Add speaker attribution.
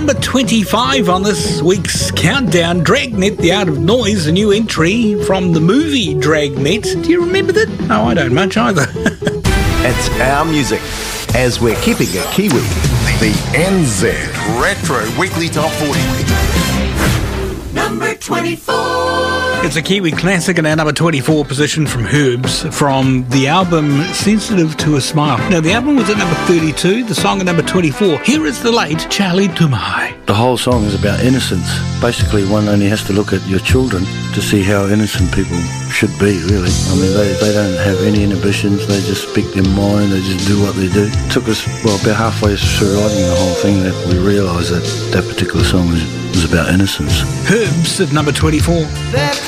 Speaker 1: number 25 on this week's countdown, Dragnet, The Art of Noise, a new entry from the movie Dragnet. Do you remember that? No, I don't much either.
Speaker 2: It's our music, as we're keeping it Kiwi. The NZ Retro Weekly Top 40.
Speaker 3: Number 24.
Speaker 1: It's a Kiwi classic and our number 24 position from Herbs from the album Sensitive to a Smile. Now, the album was at number 32, the song at number 24. Here is the late Charlie Tumahai.
Speaker 4: The whole song is about innocence. Basically, one only has to look at your children to see how innocent people should be, really. I mean, they don't have any inhibitions. They just speak their mind. They just do what they do. It took us, about halfway through writing the whole thing that we realised that that particular song was about innocence.
Speaker 1: Herbs at number 24.